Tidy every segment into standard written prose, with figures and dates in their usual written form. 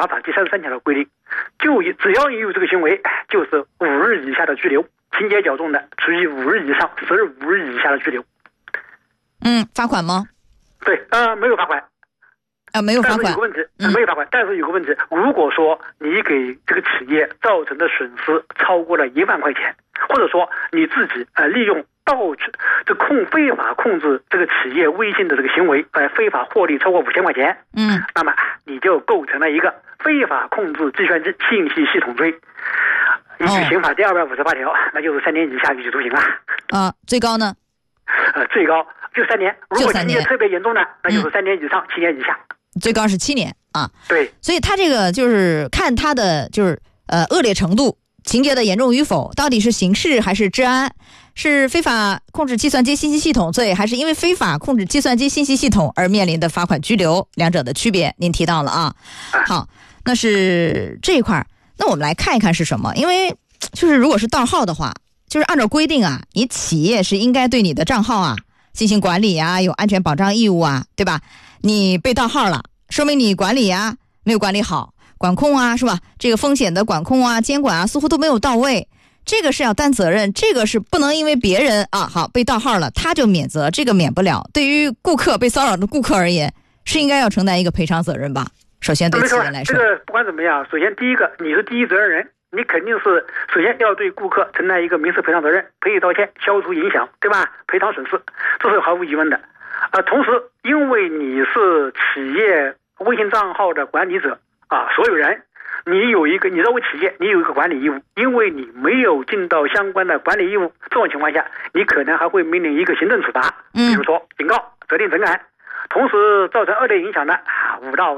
罚法第33条的规定，只要你有这个行为，就是5日以下的拘留，情节较重的，处以5日以上15日以下的拘留。 罚款吗？ 对，没有罚款。 没有罚款。 但是有个问题，没有罚款。但是有个问题，如果说你给这个企业造成的损失超过了1万块钱，或者说你自己利用盗取非法控制这个企业微信的这个行为，非法获利超过5000块钱，那么你就构成了一个非法控制计算机信息系统罪，依据刑法第258条，那就是3年以下有期徒刑了。 最高呢？ 最高就3年，如果情节特别严重的，那就是3年以上7年以下。 最高是7年啊。 对， 所以他这个就是看他的就是恶劣程度，情节的严重与否，到底是刑事还是治安，是非法控制计算机信息系统罪，还是因为非法控制计算机信息系统而面临的罚款拘留，两者的区别您提到了啊。好，那是这一块。那我们来看一看是什么，因为就是如果是盗号的话，就是按照规定啊，你企业是应该对你的账号啊进行管理啊，有安全保障义务啊，对吧？你被盗号了，说明你管理啊没有管理好，管控啊，是吧？这个风险的管控啊、监管啊，似乎都没有到位。这个是要担责任，这个是不能因为别人好被盗号了，他就免责，这个免不了。对于顾客被骚扰的顾客而言，是应该要承担一个赔偿责任吧？首先对企业来说， 这个不管怎么样，首先第一个，你是第一责任人，你肯定是首先要对顾客承担一个民事赔偿责任，赔礼道歉，消除影响，对吧？赔偿损失，这是毫无疑问的。同时，因为你是企业微信账号的管理者所有人，你作为企业，你有一个管理义务，因为你没有尽到相关的管理义务，这种情况下，你可能还会面临一个行政处罚，比如说警告、责令整改，同时造成恶劣影响的5到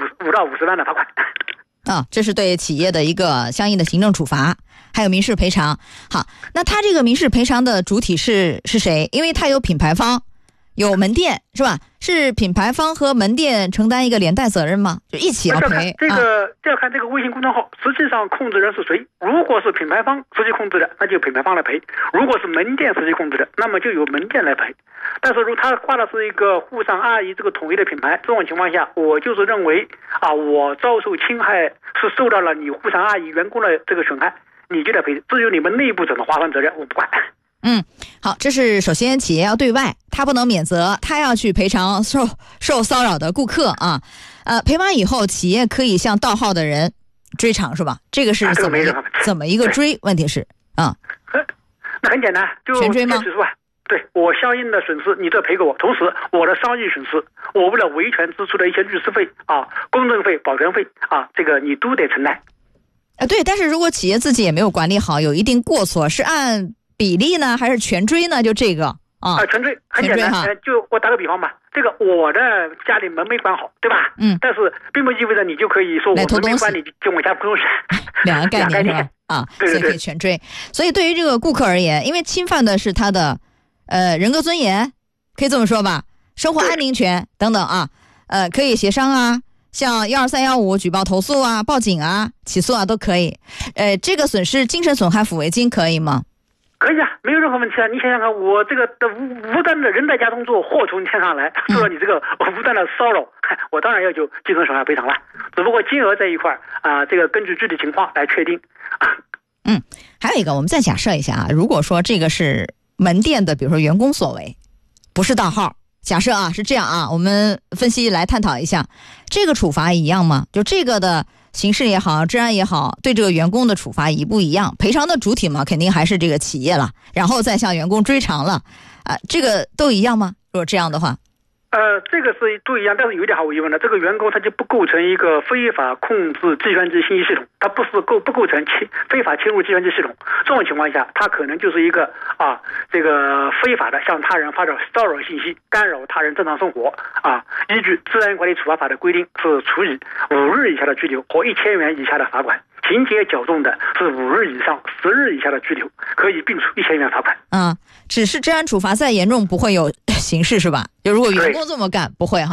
50万的罚款。 这是对企业的一个相应的行政处罚，还有民事赔偿。好，那他这个民事赔偿的主体是谁？因为他有品牌方，有门店，是吧？是品牌方和门店承担一个连带责任吗？就一起要赔？ 这要看这个微信公众号实际上控制人是谁。如果是品牌方实际控制的，那就品牌方来赔；如果是门店实际控制的，那么就由门店来赔。但是如果他挂的是一个沪上阿姨这个统一的品牌，这种情况下，我就是认为我遭受侵害是受到了你沪上阿姨员工的这个损害，你就得赔。至于你们内部怎么划分责任，我不管。 好，这是首先企业要对外，他不能免责，他要去赔偿受骚扰的顾客啊。赔完以后，企业可以向盗号的人追偿，是吧？这个是怎么一个追？问题是那很简单，就全追吗？ 对，我相应的损失你这赔给我，同时我的商业损失，我为了维权支出的一些律师费公证费、保全费这个你都得承担。 对，但是如果企业自己也没有管理好，有一定过错，是按比例呢，还是全追呢？就这个全追很简单。就我打个比方吧，这个我的家里门没关好，对吧？但是并不意味着你就可以说我门没关，你就往家偷东西。 两个概念对， 所以可以全追。所以对于这个顾客而言，因为侵犯的是他的人格尊严，可以这么说吧，生活安宁权等等可以协商像12315举报投诉报警起诉都可以。这个损失精神损害抚慰金可以吗？ 可以没有任何问题你想想看，我这个无端的人在家中坐，祸从天上来，受到你这个无端的骚扰，我当然要求精神损害赔偿了。只不过金额这一块这个根据具体情况来确定。 还有一个，我们再假设一下如果说这个是门店的，比如说员工所为，不是盗号，假设是这样我们分析来探讨一下，这个处罚一样吗？就这个的刑事也好，治安也好，对这个员工的处罚一不一样？赔偿的主体嘛，肯定还是这个企业了，然后再向员工追偿了这个都一样吗？如果这样的话， 这个是都一样，但是有一点毫无疑问的，这个员工他就不构成一个非法控制计算机信息系统，他不构成非法侵入计算机系统。这种情况下，他可能就是一个这个非法的向他人发表骚扰信息，干扰他人正常生活依据治安管理处罚法的规定，是处以5日以下的拘留或1000元以下的罚款。情节较重的是5日以上10日以下的拘留，可以并处1000元罚款。 只是治安处罚再严重不会有刑事是吧？就如果员工这么干不会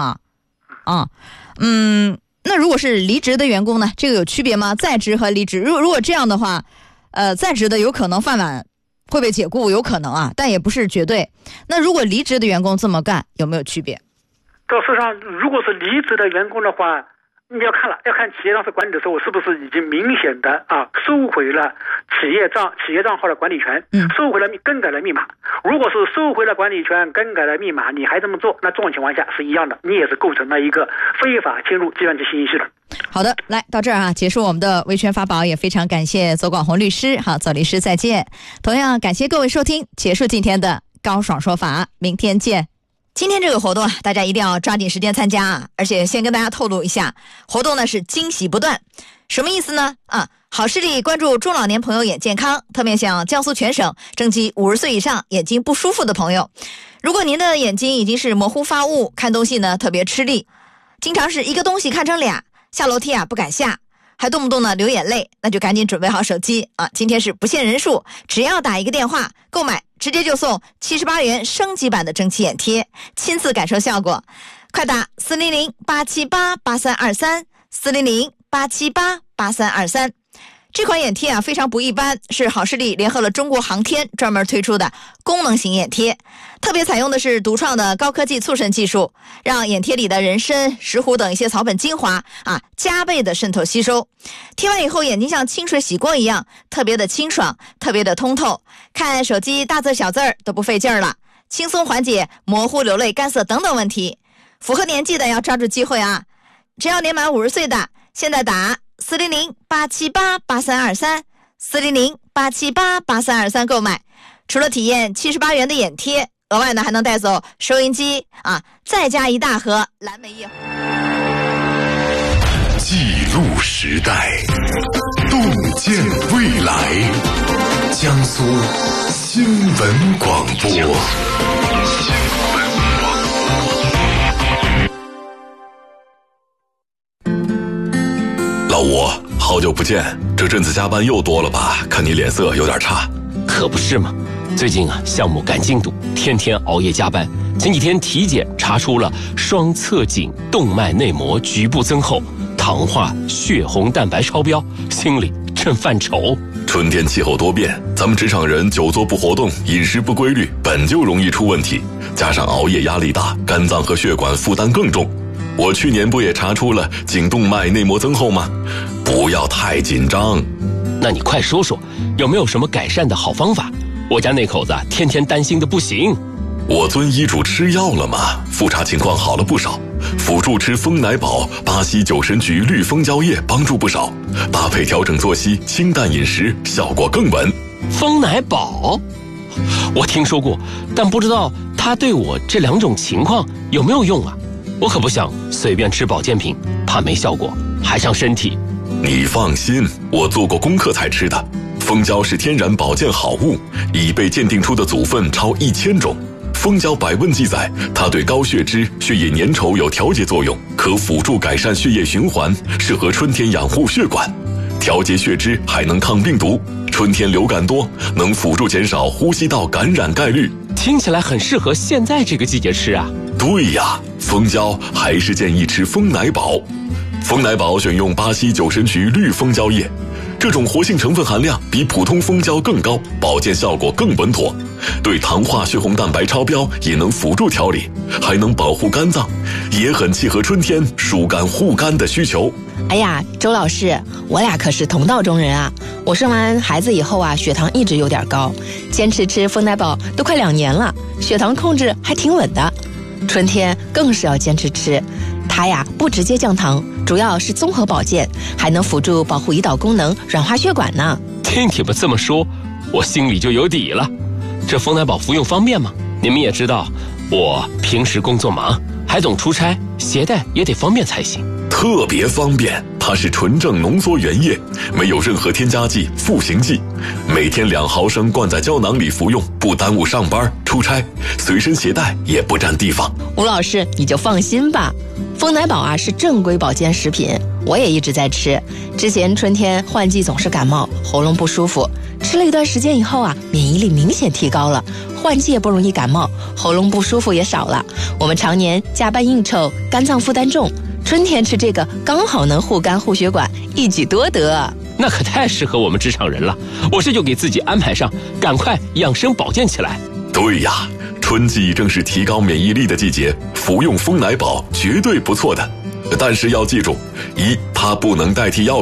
那如果是离职的员工呢？这个有区别吗？在职和离职，如果这样的话，在职的有可能饭碗会被解雇，有可能但也不是绝对。那如果离职的员工这么干，有没有区别？ 事实上，如果是离职的员工的话， 你要看企业当时管理的时候是不是已经明显的收回了企业账号的管理权，收回了更改了密码。如果是收回了管理权，更改了密码，你还这么做，那这种情况下是一样的，你也是构成了一个非法侵入计算机信息系统。 好的，来到这儿结束我们的维权法宝，也非常感谢左广红律师。好，左律师再见。同样感谢各位收听，结束今天的高爽说法，明天见。今天这个活动大家一定要抓紧时间参加而且先跟大家透露一下，活动呢是惊喜不断。什么意思呢？好视力关注中老年朋友眼健康，特别向江苏全省征集50岁以上眼睛不舒服的朋友。如果您的眼睛已经是模糊发雾，看东西呢特别吃力，经常是一个东西看成俩，下楼梯不敢下，还动不动呢流眼泪，那就赶紧准备好手机今天是不限人数，只要打一个电话购买，直接就送78元升级版的蒸汽眼贴，亲自感受效果。快打400-878-8323 400-878-8323。这款眼贴非常不一般，是好视力联合了中国航天专门推出的功能型眼贴，特别采用的是独创的高科技促渗技术，让眼贴里的人参、石斛等一些草本精华加倍的渗透吸收。贴完以后眼睛像清水洗过一样，特别的清爽，特别的通透，看手机大字小字都不费劲儿了，轻松缓解模糊、流泪、干涩等等问题。符合年纪的要抓住机会只要年满50岁的，现在打400-878-8323 400-878-8323购买。除了体验78元的眼贴，额外呢还能带走收音机再加一大盒蓝莓叶。 记录时代，洞见未来。江苏新闻广播。老吴，好久不见，这阵子加班又多了吧？看你脸色有点差。 可不是嘛，最近项目赶进度，天天熬夜加班。前几天体检查出了双侧颈动脉内膜局部增厚，糖化血红蛋白超标，心里正犯愁。 春天气候多变，咱们职场人久坐不活动，饮食不规律，本就容易出问题，加上熬夜压力大，肝脏和血管负担更重。我去年不也查出了颈动脉内膜增厚吗？不要太紧张。 那你快说说，有没有什么改善的好方法？我家那口子天天担心的不行。 我遵医嘱吃药了嘛，复查情况好了不少，辅助吃蜂奶宝、巴西酒神菊绿蜂胶液帮助不少，搭配调整作息、清淡饮食，效果更稳。 蜂奶宝我听说过，但不知道它对我这2种情况有没有用我可不想随便吃保健品，怕没效果还伤身体。 你放心，我做过功课才吃的。蜂胶是天然保健好物，已被鉴定出的组分超1000种。蜂胶百问记载，它对高血脂、血液粘稠有调节作用，可辅助改善血液循环，适合春天养护血管。调节血脂还能抗病毒，春天流感多，能辅助减少呼吸道感染概率。 听起来很适合现在这个季节吃对呀，蜂胶还是建议吃蜂奶宝。蜂奶宝选用巴西酒神菊绿蜂胶液，这种活性成分含量比普通蜂胶更高，保健效果更稳妥，对糖化血红蛋白超标也能辅助调理，还能保护肝脏，也很契合春天疏肝护肝的需求。 哎呀，周老师，我俩可是同道中人我生完孩子以后血糖一直有点高，坚持吃蜂奶宝都快2年了，血糖控制还挺稳的。春天更是要坚持吃，它不直接降糖，主要是综合保健，还能辅助保护胰岛功能、软化血管呢。 听你们这么说，我心里就有底了。这蜂奶宝服用方便吗？你们也知道，我平时工作忙，还总出差，携带也得方便才行。 特别方便，它是纯正浓缩原液，没有任何添加剂、赋形剂，每天2毫升灌在胶囊里服用，不耽误上班、出差，随身携带也不占地方。 吴老师你就放心吧，蜂奶宝是正规保健食品，我也一直在吃。之前春天换季总是感冒，喉咙不舒服，吃了一段时间以后免疫力明显提高了，换季也不容易感冒，喉咙不舒服也少了。我们常年加班应酬，肝脏负担重，春天吃这个刚好能护肝护血管，一举多得。 那可太适合我们职场人了，我这就给自己安排上，赶快养生保健起来。 对呀，春季正是提高免疫力的季节，服用蜂奶宝绝对不错的。 但是要记住，一，它不能代替药